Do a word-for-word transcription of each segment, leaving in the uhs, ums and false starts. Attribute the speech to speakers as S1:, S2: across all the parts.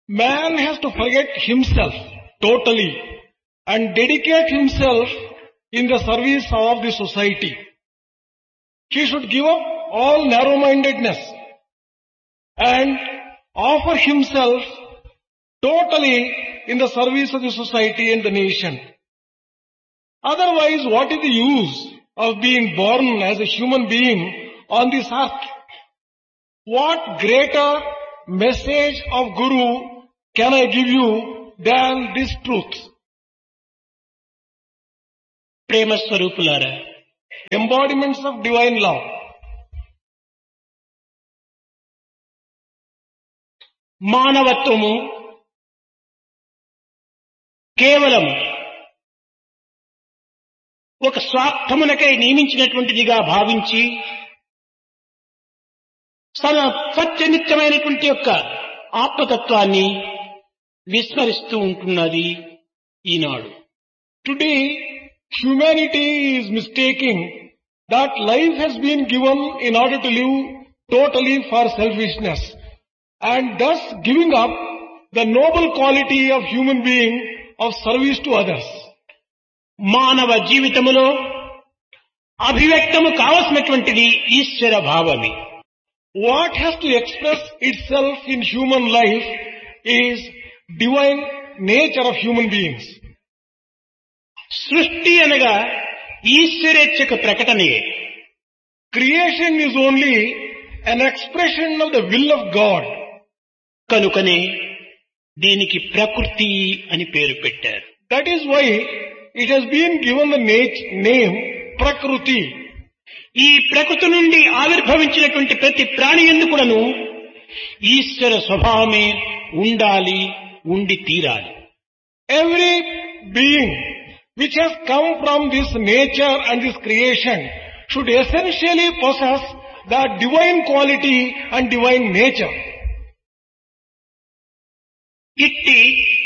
S1: Man has to forget himself totally and dedicate himself in the service of the society. He should give up all narrow-mindedness and offer himself totally in the service of the society and the nation. Otherwise, what is the use of being born as a human being on this earth? What greater message of Guru can I give you than this truth?
S2: ప్రేమ స్వరూపులారా,
S1: Embodiments of divine love.
S2: మానవత్వము కేవలం ఒక స్వార్థమునకై నియమించినటువంటిదిగా భావించి తన సత్యనిత్యమైనటువంటి యొక్క ఆత్మతత్వాన్ని విస్మరిస్తూ ఉంటున్నది ఈనాడు.
S1: Today, humanity is mistaking that life has been given in order to live totally for selfishness and thus giving up the noble quality of human being of service to others.
S2: మానవ జీవితములో అభివ్యక్తము కావలసినటువంటిది ఈశ్వర భావమే.
S1: What has to express itself in human life is divine nature of human beings.
S2: సృష్టి అనగా ఈశ్వరేచ్ఛక ప్రకటనయే.
S1: Creation is only an expression of the will of God.
S2: కనుకనే దీనికి ప్రకృతి అని పేరు పెట్టారు.
S1: That is why it has been given the name Prakruti.
S2: ఈ ప్రకృతి నుండి ఆవిర్భవించినటువంటి ప్రతి ప్రాణి యందు కూడాను ఈశ్వర స్వభావమే ఉండాలి, ఉండి తీరాలి.
S1: Every being which has come from this nature and this creation should essentially possess that divine quality and divine nature.
S2: ఇట్టి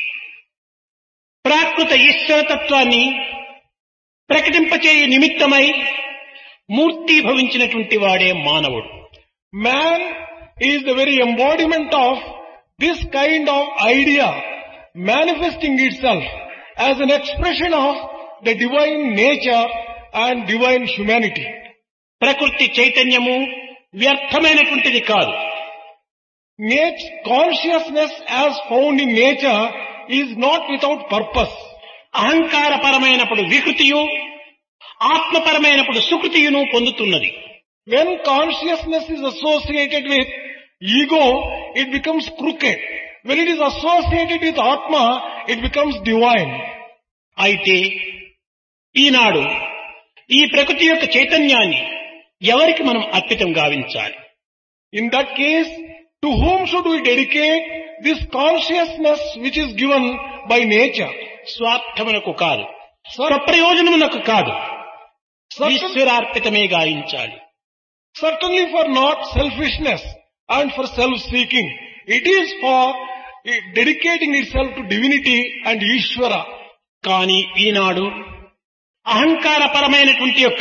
S2: ప్రాకృత ఈశ్వర తత్వాన్ని ప్రకటింపచేయ నిమిత్తమై మూర్తి భవించినటువంటి వాడే మానవుడు.
S1: Man is the very embodiment of this kind of idea manifesting itself as an expression of the divine nature and divine humanity.
S2: ప్రకృతి చైతన్యము వ్యర్థమైనటువంటిది కాదు.
S1: Nature, consciousness as found in nature is not without purpose.
S2: అహంకారపరమైనప్పుడు వికృతియు, ఆత్మపరమైనప్పుడు సుకృతియును పొందుతున్నది.
S1: When consciousness is associated with ego, it becomes crooked. When it is associated with Atma, it becomes divine.
S2: అయితే ఈనాడు ఈ ప్రకృతి యొక్క చైతన్యాన్ని ఎవరికి మనం అర్పితం గావించాలి?
S1: In that case, to whom should we dedicate this consciousness which is given by nature?
S2: స్వార్థమునకు కాదు, స్వప్రయోజనమునకు కాదు, ఈశ్వరార్పితమే గావించాలి.
S1: Certainly for not selfishness and for self-seeking. It is for dedicating itself to divinity and Ishvara.
S2: కానీ ఈనాడు అహంకారపరమైనటువంటి యొక్క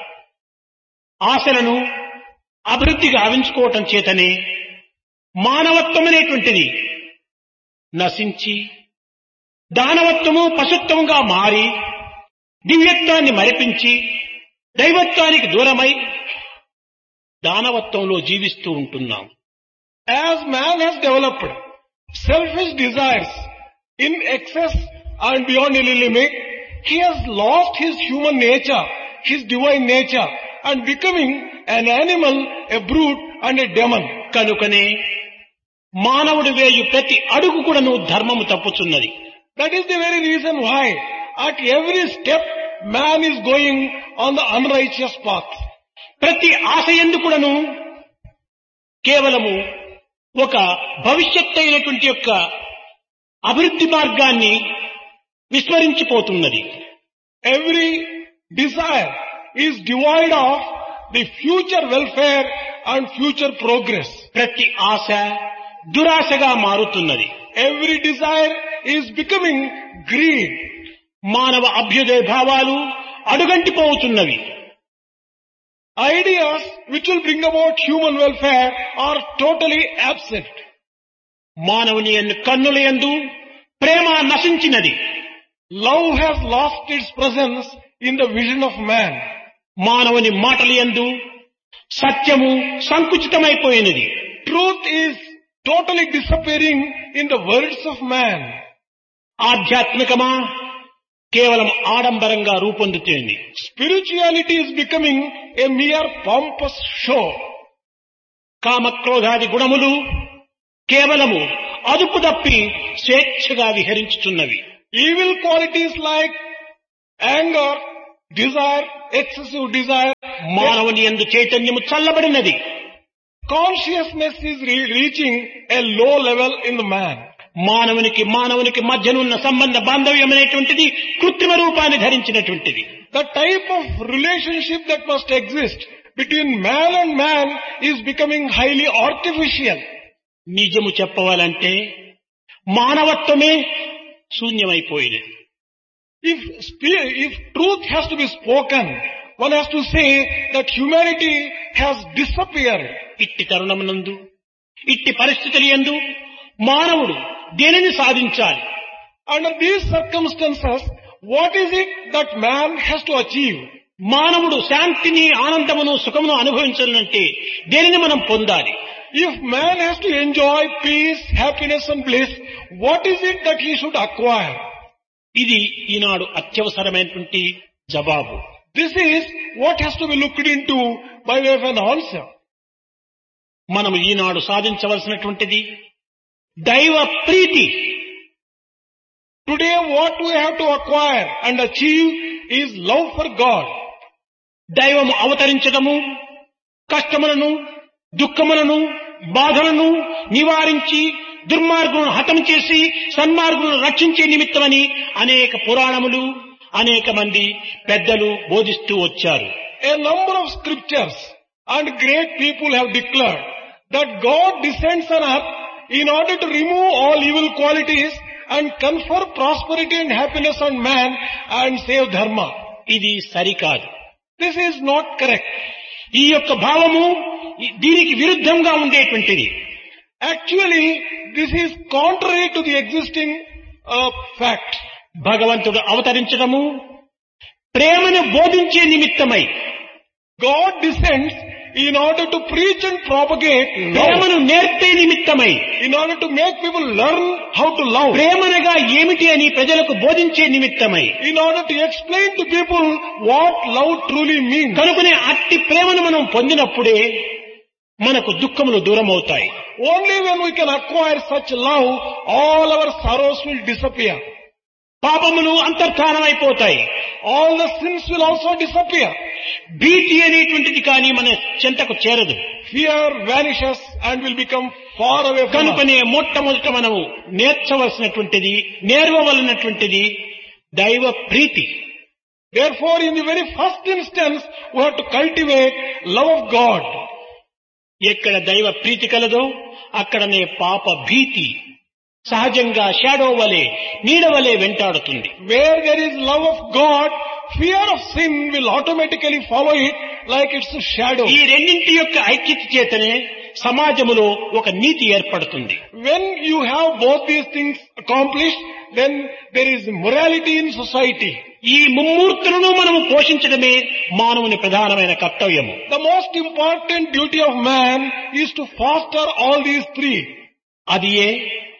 S2: ఆశలను అభివృద్ధి గావించుకోవటం చేతనే మానవత్వం అనేటువంటిది నశించి దానవత్వము పశుత్వముగా మారి దివ్యత్వాన్ని మరిపించి దైవత్వానికి దూరమై దానవత్వంలో జీవిస్తూ ఉంటున్నాం.
S1: As man has developed selfish desires in excess and beyond any limit, he has lost his human nature, his divine nature, and becoming an animal, a brute and a demon.
S2: కనుకనే మానవుడు వేయు ప్రతి అడుగు కూడాను ధర్మము తప్పుచున్నది.
S1: That is the very reason why at every step man is going on the unrighteous path.
S2: ప్రతి ఆశయందు కూడాను కేవలము ఒక భవిష్యత్ అయినటువంటి యొక్క అభివృద్ధి మార్గాన్ని విస్మరించిపోతున్నది.
S1: Every desire is devoid of the future welfare and future progress.
S2: ప్రతి ఆశ దురాశగా మారుతున్నది.
S1: Every desire is becoming greed.
S2: మానవ అభ్యుదయ భావాలు అడుగంటిపోతున్నవి.
S1: Ideas which will bring about human welfare are totally absent.
S2: మానవుని యందు కన్నుల యందు ప్రేమ నశించినది.
S1: Love has lost its presence in the vision of man.
S2: మానవుని మాటల యందు సత్యము సంకుచితమైపోయినది.
S1: Truth is totally disappearing in the words of man.
S2: ఆధ్యాత్మికమా కేవలం ఆడంబరంగా రూపొందుతుంది.
S1: Spirituality is becoming a mere pompous show.
S2: కామక్రోధాది గుణములు కేవలము అదుపు తప్పి స్వేచ్ఛగా విహరించుచున్నవి.
S1: Evil qualities like anger, desire, excessive desire,
S2: మానవుని యందు చైతన్యము చల్లబడినది.
S1: consciousness is re- reaching a low level in the man.
S2: మానవునికి మానవునికి మధ్యనున్న సంబంధ బాంధవ్యం అనేటువంటిది కృత్రిమ రూపాన్ని ధరించినటువంటిది.
S1: The type of relationship that must exist between man and man is becoming highly artificial.
S2: నిజము చెప్పవాలంటే మానవత్వమే శూన్యమైపోయినది.
S1: If spe- if truth has to be spoken, one has to say that humanity has disappeared.
S2: ఇట్టి తరుణమునందు ఇట్టి పరిస్థితుల యందు మానవుడు దేనిని సాధించాలి?
S1: Under these circumstances, what is it that man has to achieve?
S2: మానవుడు శాంతిని ఆనందమును సుఖమును అనుభవించాలంటే దేనిని మనం పొందాలి?
S1: If man has to enjoy peace, happiness and bliss, what is it that he should acquire?
S2: ఇది ఈనాడు అత్యవసరమైనటువంటి జవాబు.
S1: This is what has to be looked into by way of an answer.
S2: మనం ఈనాడు సాధించవలసినటువంటిది దైవ ప్రీతి.
S1: Today what we have to acquire and achieve is love for God.
S2: దైవము అవతరించడము కష్టములను దుఃఖములను బాధలను నివారించి దుర్మార్గులను హతం చేసి సన్మార్గులను రక్షించే నిమిత్తమని అనేక పురాణములు అనేక మంది పెద్దలు బోధిస్తూ వచ్చారు.
S1: A number of scriptures and great people have declared that God descends on earth in order to remove all evil qualities and confer prosperity and happiness on man and save dharma.
S2: ఇది సరికాదు.
S1: This is not correct.
S2: ఈ యొక్క భావము దీనికి విరుద్ధంగా ఉండేటువంటిది.
S1: Actually, this is contrary to the existing uh, fact.
S2: భగవంతుడు అవతరించడము ప్రేమను బోధించే నిమిత్తమై.
S1: God descends in order to preach and propagate love.
S2: ప్రేమను నేర్పే నిమిత్తమై.
S1: In order to make people learn how to love.
S2: ప్రేమనగా ఏమిటి అని ప్రజలకు బోధించే నిమిత్తమై.
S1: In order to explain to people what love truly means.
S2: కనుకనే అట్టి ప్రేమను మనం పొందినప్పుడే మనకు దుఃఖములు దూరం అవుతాయి.
S1: Only when we can acquire such love, all our sorrows will disappear.
S2: పాపములు అంతర్ధానమైపోతాయి.
S1: All the sins will also disappear.
S2: భీతి అనేటువంటిది కానీ మన చెంతకు చేరదు.
S1: Fear vanishes and will become far away from us.
S2: కనుకనే మొట్టమొదట మనము నేర్చవలసినటువంటిది నేర్వవలసినటువంటిది దైవ ప్రీతి.
S1: Therefore, in the very first instance, we have to cultivate love of God.
S2: ఎక్కడ దైవ ప్రీతి కలదో అక్కడనే పాప భీతి సహజంగా షాడో వలె నీడ వలె వెంటాడుతుంది.
S1: Where there is love of God, fear of sin will automatically follow it like its shadow.
S2: ఈ రెండింటి యొక్క ఐక్యత చేతనే సమాజములో ఒక నీతి ఏర్పడుతుంది.
S1: When you have both these things accomplished, then there is morality in society.
S2: ఈ ముమ్మూర్తులను మనము పోషించడమే మానవుని ప్రధానమైన కర్తవ్యము.
S1: The most important duty of man is to foster all these three.
S2: అది ఏ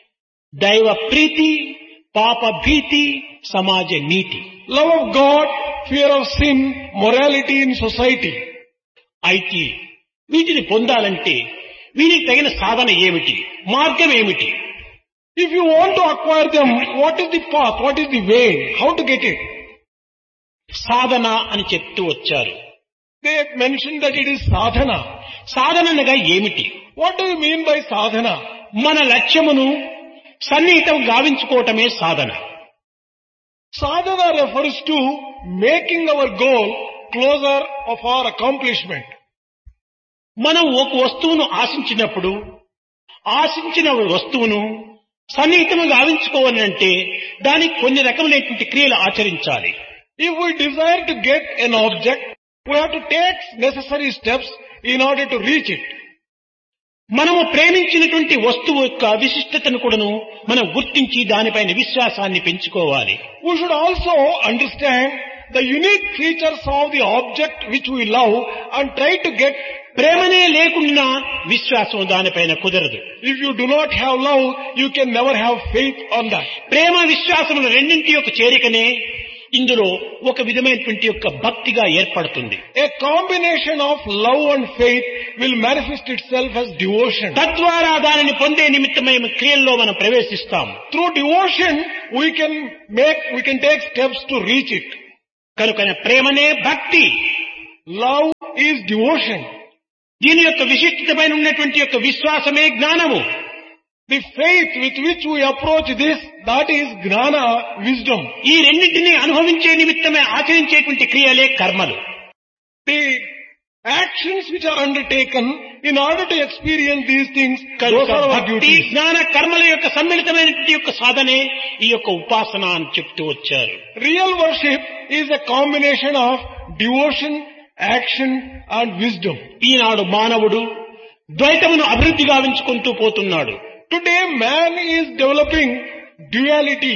S2: దైవ ప్రీతి, పాప భీతి, సమాజ నీతి.
S1: Love of God, fear of sin, morality in society.
S2: అయితే వీటిని పొందాలంటే వీరికి తగిన సాధన ఏమిటి, మార్గం ఏమిటి?
S1: If you want to acquire them, what is the path, what is the way, how to get it?
S2: సాధన అని చెప్తూ వచ్చారు.
S1: They mentioned that it is sadhana.
S2: సాధన అనగా ఏమిటి?
S1: What do you mean by sadhana?
S2: మన లక్ష్యమును సన్నిహితం గావించుకోవటమే సాధన.
S1: Sadhana refers to making our goal closer of our accomplishment.
S2: మనం ఒక వస్తువును ఆశించినప్పుడు ఆశించిన వస్తువును సన్నిహితం గావించుకోవాలంటే దానికి కొన్ని రకములైనటువంటి క్రియలు ఆచరించాలి.
S1: If we desire to get an object, we have to take necessary steps in order to reach it.
S2: మనము ప్రేమించినటువంటి వస్తువు యొక్క విశిష్టతను కూడాను మనం గుర్తించి దానిపైన విశ్వాసాన్ని పెంచుకోవాలి.
S1: We should also understand the unique features of the object which we love and try to get.
S2: ప్రేమనే లేకుండా విశ్వాసం దానిపైన కుదరదు.
S1: If you do not have love, you can never have faith on that.
S2: ప్రేమ విశ్వాసముల రెండింటి యొక్క చేరికనే ఇందులో ఒక విధమైనటువంటి యొక్క భక్తిగా ఏర్పడుతుంది.
S1: A combination of love and faith will manifest itself as devotion.
S2: తద్వారా దానిని పొందే నిమిత్తమై క్రియల్లో మనం ప్రవేశిస్తాం.
S1: Through devotion, we can make, we can take steps to reach it.
S2: కనుక ప్రేమనే భక్తి,
S1: love is devotion.
S2: దీని యొక్క విశిష్టతపైన ఉన్నటువంటి యొక్క విశ్వాసమే జ్ఞానము.
S1: The faith with which we approach this, that is జ్ఞాన, wisdom.
S2: ఈ రెండింటినీ అనుభవించే నిమిత్తమే ఆచరించేటువంటి క్రియలే కర్మలు.
S1: The actions which are undertaken in order to experience these things, those are our
S2: భక్తి
S1: duties.
S2: జ్ఞాన కర్మల యొక్క సమ్మిళితమైనటువంటి యొక్క సాధనే ఈ యొక్క ఉపాసన అని చెప్తూ వచ్చారు.
S1: Real worship is a combination of devotion, action and wisdom.
S2: ఈనాడు మానవుడు ద్వైతమును అభివృద్ధి గావించుకుంటూ పోతున్నాడు.
S1: Today man is developing duality.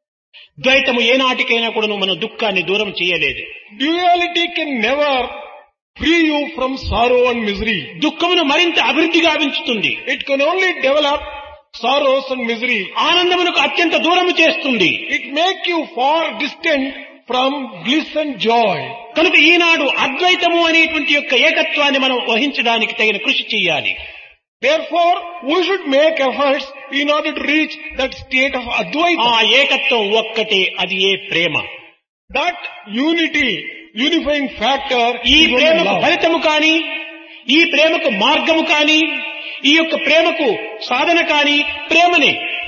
S2: ద్వైతము ఏనాటికైనా కూడా మన దుఃఖాన్ని దూరం చేయలేదు.
S1: Duality can never free you from sorrow and misery.
S2: దుఃఖమును మరింత అభివృద్ధి గావించుతుంది.
S1: It can only develop sorrows and misery.
S2: ఆనందమునకు అత్యంత దూరము చేస్తుంది.
S1: It makes you far distant from bliss and joy.
S2: కనుక ఈనాడు అద్వైతము అనేటువంటి యొక్క ఏకత్వాన్ని మనం వహించడానికి తగిన కృషి చేయాలి.
S1: Therefore, we should make efforts in order to reach that state of Advaita.
S2: ఆ ఏకత్వం ఒక్కటే, అది ఏ ప్రేమ.
S1: That unity, unifying factor
S2: ఈ
S1: is only
S2: ప్రేమకు
S1: love.
S2: ఫలితము కాని, ఈ ప్రేమకు మార్గము కాని, ఈ యొక్క ప్రేమకు సాధన కాని ప్రేమనే.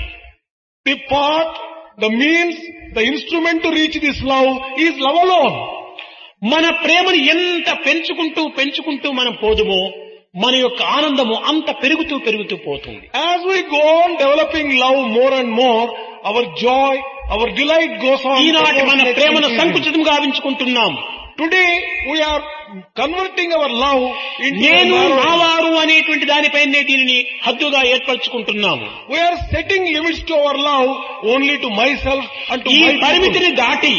S1: The path, the means, the instrument to reach this love is love alone.
S2: మన ప్రేమను ఎంత పెంచుకుంటూ పెంచుకుంటూ మనం పోదుమో మన యొక్క ఆనందము అంత పెరుగుతూ పెరుగుతూ పోతుంది.
S1: As we go on developing love more and more, our joy, our delight goes on.
S2: ఈనాటి మన ప్రేమను సంకుచితం గావించుకుంటున్నాం.
S1: Today we are converting our love into
S2: నేను
S1: narrow.
S2: నావారు అనేటువంటి దానిపైనే దీనిని హద్దుగా ఏర్పరచుకుంటున్నాము.
S1: We are setting limits to our love only to myself and to
S2: ఈ
S1: my people.
S2: పరిమితిని దాటి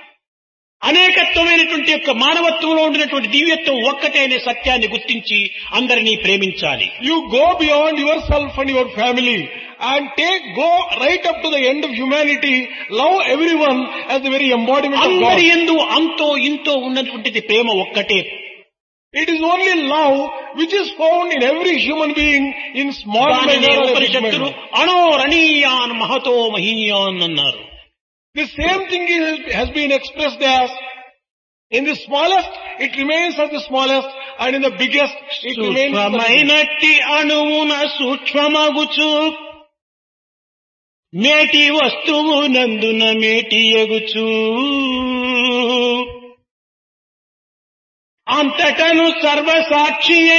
S2: అనేకత్వమైనటువంటి యొక్క మానవత్వంలో ఉండినటువంటి దివ్యత్వం ఒక్కటే అనే సత్యాన్ని గుర్తించి అందరినీ ప్రేమించాలి.
S1: You go beyond yourself and your family and take, go right up to the end of humanity. Love everyone as the very embodiment of God.
S2: అందరి యందు అంతో ఇంతో ఉన్నటువంటిది ప్రేమ ఒక్కటే.
S1: It is only love which is found in every human being in small
S2: దానినే
S1: measure or big
S2: ఉపనిషత్తులు
S1: measure.
S2: అణోరణీయాన్ Mahato మహీయాన్ అన్నారు.
S1: The same thing is, has been expressed as, in the smallest it remains as the smallest, and in the biggest it remains as the biggest.
S2: సూక్ష్మమైనట్టి అణువున సూక్ష్మమగుచు మేటి వస్తువు నందున మేటి ఎగుచు అంతటను సర్వసాక్షి